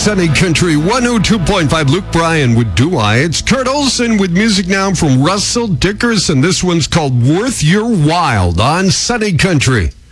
Sunny Country 102.5. Luke Bryan with Do I. It's Kurt Olson with music now from Russell Dickerson. This one's called Worth Your While on Sunny Country.